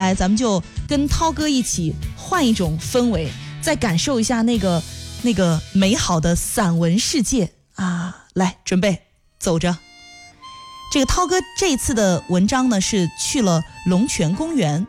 来咱们就跟涛哥一起换一种氛围，再感受一下那个美好的散文世界啊！来，准备走着。这个涛哥这次的文章呢是去了龙泉公园。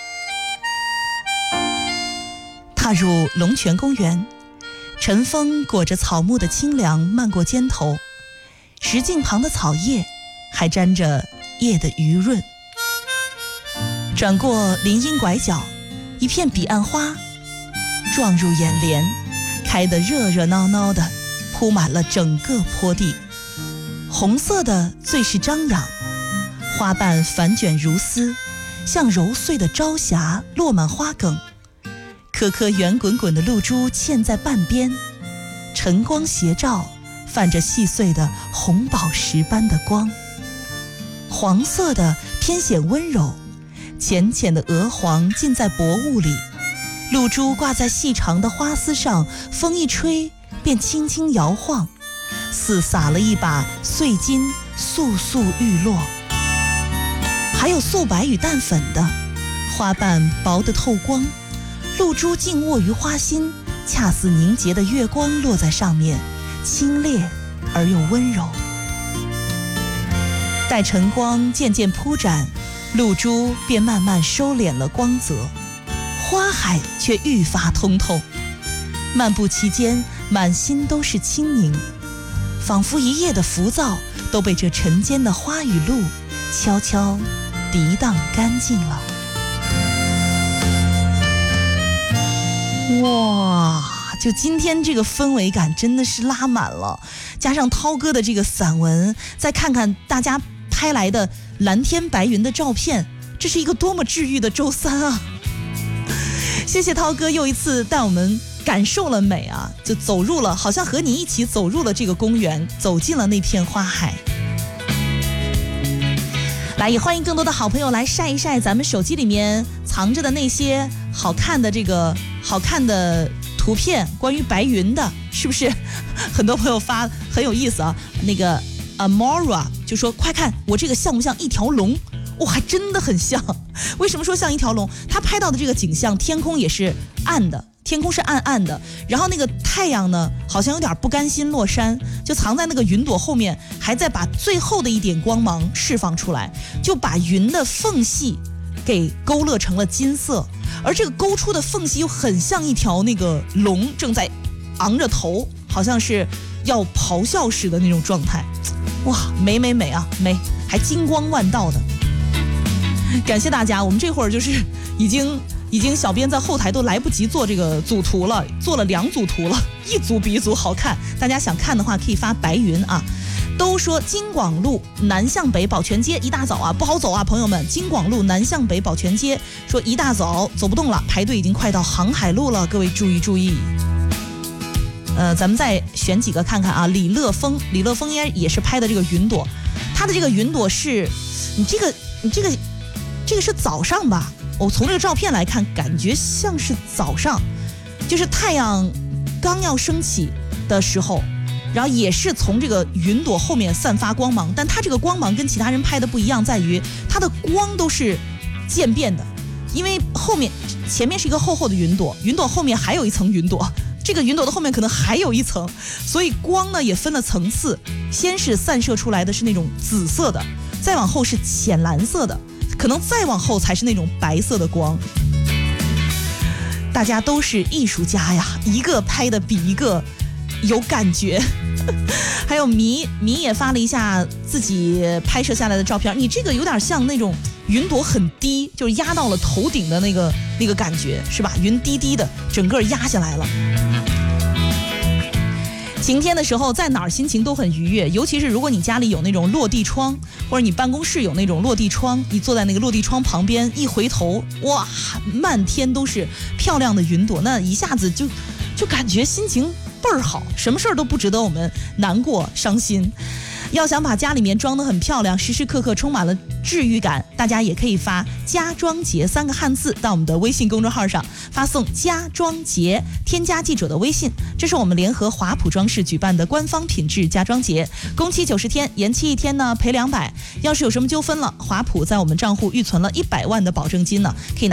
踏入龙泉公园，晨风裹着草木的清凉漫过肩头，石径旁的草叶还沾着夜的余润。转过林荫拐角，一片彼岸花撞入眼帘，开得热热闹闹的，铺满了整个坡地。红色的最是张扬，花瓣反卷如丝，像揉碎的朝霞落满花梗。颗颗圆滚滚的露珠嵌在半边，晨光斜照，泛着细碎的红宝石般的光。黄色的偏显温柔，浅浅的鹅黄浸在薄雾里，露珠挂在细长的花丝上，风一吹便轻轻摇晃，似撒了一把碎金，簌簌欲落。还有素白与淡粉的，花瓣薄得透光，露珠静卧于花心，恰似凝结的月光落在上面，清冽而又温柔。待晨光渐渐铺展，露珠便慢慢收敛了光泽，花海却愈发通透。漫步期间，满心都是清宁，仿佛一夜的浮躁都被这晨间的花与露悄悄涤荡干净了。哇，就今天这个氛围感真的是拉满了，加上涛哥的这个散文，再看看大家拍来的蓝天白云的照片，这是一个多么治愈的周三啊！谢谢涛哥又一次带我们感受了美啊，就走入了，好像和你一起走入了这个公园，走进了那片花海。来，也欢迎更多的好朋友来晒一晒咱们手机里面藏着的那些好看的图片，关于白云的，是不是？很多朋友发很有意思啊。那个 Amora 就说：“快看，我这个像不像一条龙？”哇，还真的很像。为什么说像一条龙？他拍到的这个景象，天空也是暗的。天空是暗暗的，然后那个太阳呢好像有点不甘心落山，就藏在那个云朵后面，还在把最后的一点光芒释放出来，就把云的缝隙给勾勒成了金色，而这个勾出的缝隙又很像一条那个龙正在昂着头，好像是要咆哮似的那种状态。哇，美美美啊，美，还金光万道的。感谢大家，我们这会儿就是已经小编在后台都来不及做这个组图了，做了2组图了，一组比一组好看。大家想看的话可以发白云啊。都说京广路南向北保全街一大早啊不好走啊，朋友们，京广路南向北保全街说一大早走不动了，排队已经快到航海路了，各位注意注意。咱们再选几个看看啊。李乐峰也是拍的这个云朵，他的这个云朵是你这个是早上吧？我从这个照片来看，感觉像是早上，就是太阳刚要升起的时候，然后也是从这个云朵后面散发光芒，但它这个光芒跟其他人拍的不一样，在于它的光都是渐变的，因为前面是一个厚厚的云朵，云朵后面还有一层云朵，这个云朵的后面可能还有一层，所以光呢也分了层次，先是散射出来的是那种紫色的，再往后是浅蓝色的，可能再往后才是那种白色的光。大家都是艺术家呀，一个拍的比一个有感觉。还有米也发了一下自己拍摄下来的照片，你这个有点像那种云朵很低，就是压到了头顶的那个感觉，是吧？云低低的，整个压下来了。晴天的时候在哪儿心情都很愉悦，尤其是如果你家里有那种落地窗，或者你办公室有那种落地窗，你坐在那个落地窗旁边一回头，哇，漫天都是漂亮的云朵，那一下子就感觉心情倍儿好，什么事儿都不值得我们难过伤心。要想把家里面装得很漂亮，时时刻刻充满了治愈感，大家也可以发家装节3个汉字到我们的微信公众号上，发送家装节，添加记者的微信。这是我们联合华普装饰举办的官方品质家装节，工期90天，延期1天呢赔200。要是有什么纠纷了，华普在我们账户预存了100万的保证金呢，可以